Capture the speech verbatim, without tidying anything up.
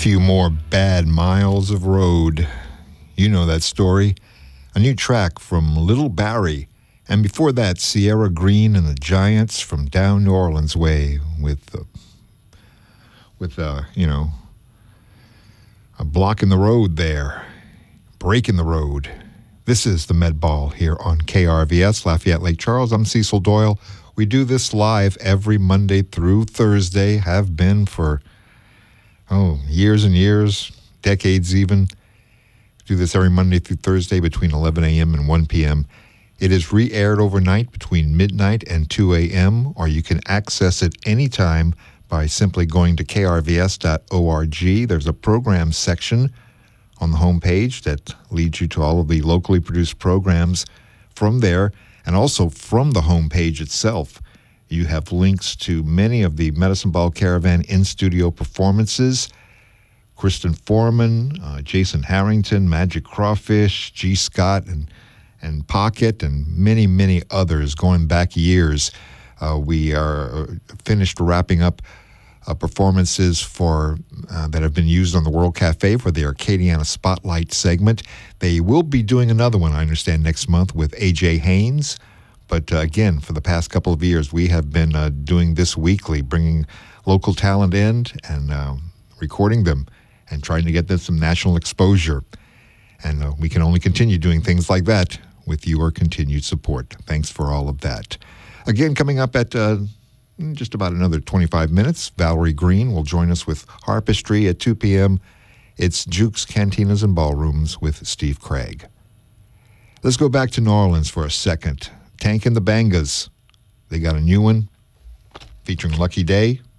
few more bad miles of road. You know that story. A new track from Little Barry. And before that, Sierra Green and the Giants from down New Orleans way with, uh, with uh, you know, a block in the road there. Break in the road. This is the Med Ball here on K R V S, Lafayette Lake Charles. I'm Cecil Doyle. We do this live every Monday through Thursday, have been for, oh, years and years, decades even. Do this every Monday through Thursday between eleven a.m. and one p.m. It is re-aired overnight between midnight and two a.m., or you can access it anytime by simply going to k r v s dot org. There's a program section on the homepage that leads you to all of the locally produced programs from there, and also from the homepage itself. You have links to many of the Medicine Ball Caravan in-studio performances. Kristen Foreman, uh, Jason Harrington, Magic Crawfish, G. Scott, and and Pocket, and many, many others going back years. Uh, we are finished wrapping up uh, performances for uh, that have been used on the World Cafe for the Arcadiana Spotlight segment. They will be doing another one, I understand, next month with A J Haynes. But uh, again, for the past couple of years, we have been uh, doing this weekly, bringing local talent in and uh, recording them and trying to get them some national exposure. And uh, we can only continue doing things like that with your continued support. Thanks for all of that. Again, coming up at uh, just about another twenty-five minutes, Valerie Green will join us with Harpistry at two p.m. It's Jukes, Cantinas, and Ballrooms with Steve Craig. Let's go back to New Orleans for a second. Tank and the Bangas. They got a new one featuring Lucky Day.